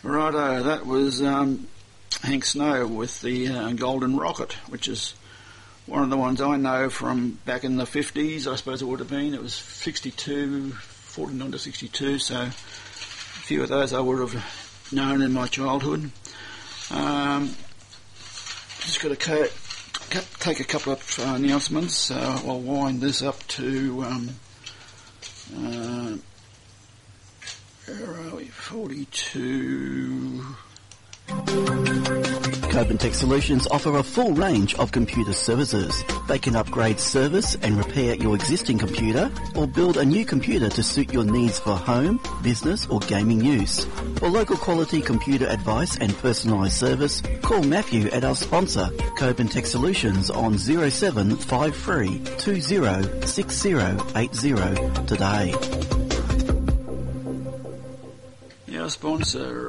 Righto, that was Hank Snow with the Golden Rocket, which is one of the ones I know from back in the 50s, I suppose it would have been. It was 49 to 62, so a few of those I would have known in my childhood. Just got to take a couple of announcements. I'll wind this up to, where are we, 42... Coben Tech Solutions offer a full range of computer services. They can upgrade, service and repair your existing computer or build a new computer to suit your needs for home, business or gaming use. For local quality computer advice and personalised service, call Matthew at our sponsor, Coben Tech Solutions on 0753 20 6080 today. Our sponsor